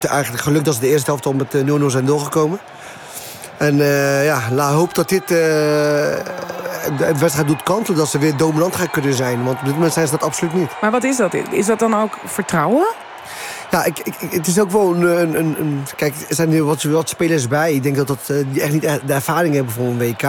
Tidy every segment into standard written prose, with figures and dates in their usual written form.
Eigenlijk geluk dat ze de eerste helft al met 0-0 zijn doorgekomen. En hoop dat dit de wedstrijd doet kantelen. Dat ze weer dominant gaan kunnen zijn. Want op dit moment zijn ze dat absoluut niet. Maar wat is dat? Is dat dan ook vertrouwen? Ja, het is ook wel een kijk, er zijn nu wat spelers bij. Ik denk dat die echt niet de ervaring hebben voor een WK.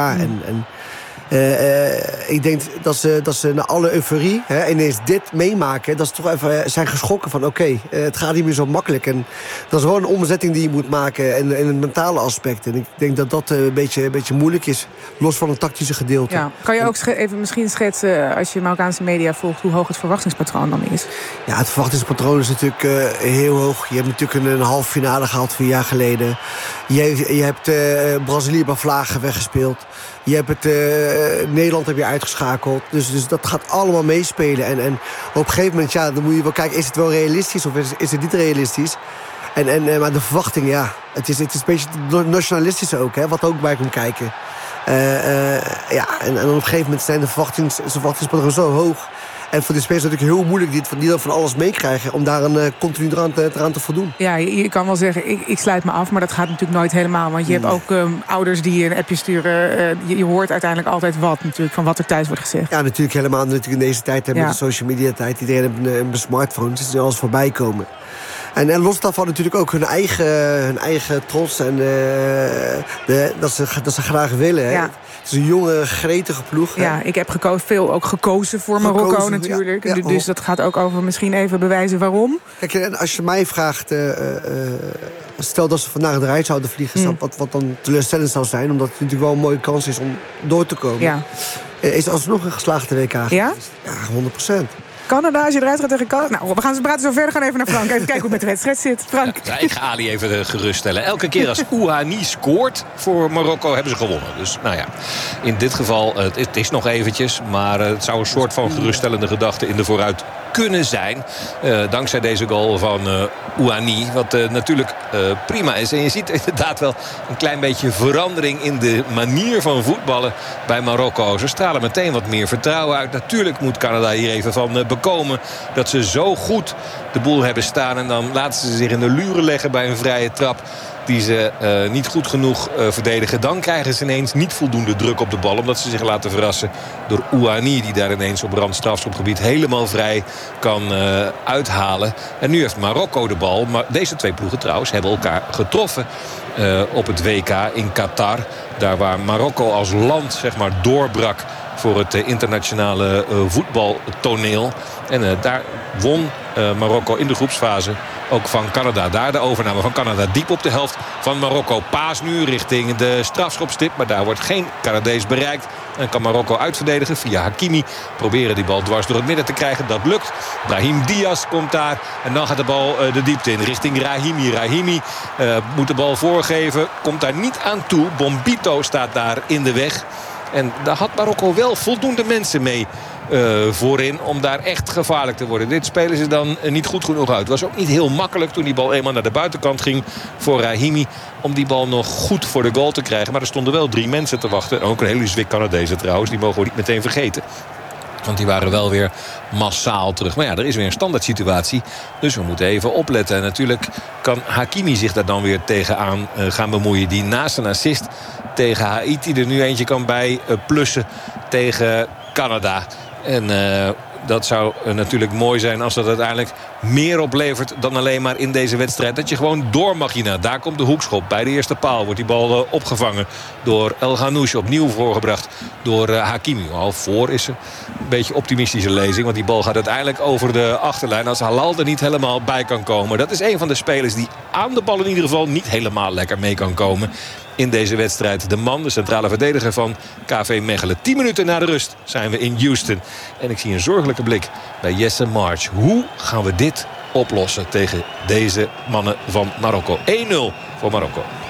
Ik denk dat ze na alle euforie ineens dit meemaken. Dat ze toch even zijn geschrokken van oké, het gaat niet meer zo makkelijk. En dat is wel een omzetting die je moet maken in het mentale aspect. En ik denk dat dat een beetje moeilijk is. Los van het tactische gedeelte. Ja. Kan je ook even misschien schetsen, als je Marokkaanse media volgt, hoe hoog het verwachtingspatroon dan is? Ja, het verwachtingspatroon is natuurlijk heel hoog. Je hebt natuurlijk een halve finale gehaald 4 jaar geleden. Je hebt Brazilië bij vlagen weggespeeld. Je hebt Nederland heb je uitgeschakeld. Dus dat gaat allemaal meespelen. En op een gegeven moment, dan moet je wel kijken, is het wel realistisch of is het niet realistisch? Maar de verwachting, het is een beetje nationalistisch ook, wat ook bij komt kijken. En op een gegeven moment zijn de verwachtingspatroon zo hoog. En voor de spelers is het natuurlijk heel moeilijk die dan van alles meekrijgen om daar continu eraan te voldoen. Ja, je kan wel zeggen, ik sluit me af, maar dat gaat natuurlijk nooit helemaal. Want je hebt ook ouders die een appje sturen. Je hoort uiteindelijk altijd wat natuurlijk, van wat er thuis wordt gezegd. Ja, natuurlijk helemaal. Natuurlijk in deze tijd hebben we de social media tijd. Iedereen heeft een smartphone, dus er alles voorbij komen. En los daarvan natuurlijk ook hun eigen trots en dat ze graag willen. Ja. Het is een jonge, gretige ploeg. Ja, ik heb veel ook gekozen voor Marokko natuurlijk. Ja, dus dat gaat ook over misschien even bewijzen waarom. Kijk, en als je mij vraagt, stel dat ze vandaag eruit zouden vliegen, wat dan teleurstellend zou zijn, omdat het natuurlijk wel een mooie kans is om door te komen. Ja. Is alsnog een geslaagde WK geweest. Ja? Ja, 100%. Canada, als je eruit gaat tegen Canada. Nou, we praten zo verder. Gaan even naar Frank. Even kijken hoe het met de wedstrijd zit. Frank. Ja, ik ga Ali even geruststellen. Elke keer als Ouani scoort voor Marokko hebben ze gewonnen. Dus in dit geval, het is nog eventjes. Maar het zou een soort van geruststellende gedachte in de vooruit kunnen zijn. Dankzij deze goal van Ouani. Wat natuurlijk prima is. En je ziet inderdaad wel een klein beetje verandering in de manier van voetballen bij Marokko. Ze stralen meteen wat meer vertrouwen uit. Natuurlijk moet Canada hier even van bekomen dat ze zo goed de boel hebben staan. En dan laten ze zich in de luren leggen bij een vrije trap die ze niet goed genoeg verdedigen. Dan krijgen ze ineens niet voldoende druk op de bal, omdat ze zich laten verrassen door Ouani, die daar ineens op rand strafschopgebied helemaal vrij kan uithalen. En nu heeft Marokko de bal. Maar deze twee ploegen trouwens hebben elkaar getroffen op het WK in Qatar. Daar waar Marokko als land doorbrak voor het internationale voetbaltoneel. En daar won Marokko in de groepsfase ook van Canada. Daar de overname van Canada diep op de helft van Marokko. Paas nu richting de strafschopstip. Maar daar wordt geen Canadees bereikt. En kan Marokko uitverdedigen via Hakimi. Proberen die bal dwars door het midden te krijgen. Dat lukt. Brahim Diaz komt daar. En dan gaat de bal de diepte in richting Rahimi. Rahimi moet de bal voorgeven. Komt daar niet aan toe. Bombito staat daar in de weg. En daar had Marokko wel voldoende mensen mee voorin om daar echt gevaarlijk te worden. Dit spelen ze dan niet goed genoeg uit. Het was ook niet heel makkelijk toen die bal eenmaal naar de buitenkant ging voor Rahimi om die bal nog goed voor de goal te krijgen. Maar er stonden wel 3 mensen te wachten. Ook een hele zwik Canadezen trouwens. Die mogen we niet meteen vergeten. Want die waren wel weer massaal terug. Maar er is weer een standaard situatie. Dus we moeten even opletten. En natuurlijk kan Hakimi zich daar dan weer tegenaan gaan bemoeien. Die naast een assist tegen Haiti er nu eentje kan bij plussen tegen Canada. En dat zou natuurlijk mooi zijn als dat uiteindelijk meer oplevert dan alleen maar in deze wedstrijd. Dat je gewoon door mag hierna. Daar komt de hoekschop. Bij de eerste paal wordt die bal opgevangen door El Ghanouchi. Opnieuw voorgebracht door Hakimi. Al voor is een beetje optimistische lezing. Want die bal gaat uiteindelijk over de achterlijn. Als Halal er niet helemaal bij kan komen. Dat is een van de spelers die aan de bal in ieder geval niet helemaal lekker mee kan komen in deze wedstrijd. De man, de centrale verdediger van KV Mechelen. 10 minuten na de rust zijn we in Houston. En ik zie een zorgelijke blik bij Jesse March. Hoe gaan we dit oplossen tegen deze mannen van Marokko? 1-0 voor Marokko.